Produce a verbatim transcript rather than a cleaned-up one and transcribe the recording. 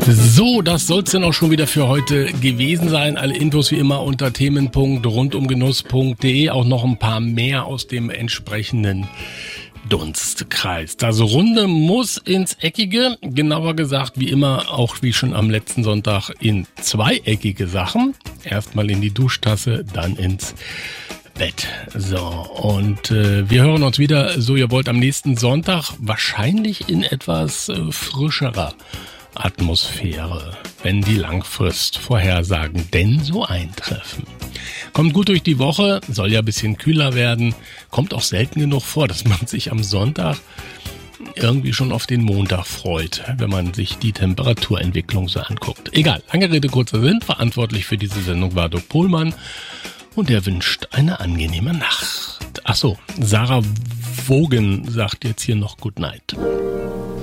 So, das soll es dann auch schon wieder für heute gewesen sein. Alle Infos wie immer unter themen.punkt rundumgenuss punkt de. Auch noch ein paar mehr aus dem entsprechenden Dunstkreis. Das Runde muss ins Eckige, genauer gesagt wie immer, auch wie schon am letzten Sonntag, in zweieckige Sachen. Erstmal in die Duschtasse, dann ins Bett. So, und äh, wir hören uns wieder, so ihr wollt, am nächsten Sonntag, wahrscheinlich in etwas äh, frischerer Atmosphäre, wenn die Langfristvorhersagen denn so eintreffen. Kommt gut durch die Woche, soll ja ein bisschen kühler werden, kommt auch selten genug vor, dass man sich am Sonntag irgendwie schon auf den Montag freut, wenn man sich die Temperaturentwicklung so anguckt. Egal, lange Rede, kurzer Sinn, verantwortlich für diese Sendung war Dirk Pohlmann und er wünscht eine angenehme Nacht. Achso, Sarah Wogen sagt jetzt hier noch Good Night.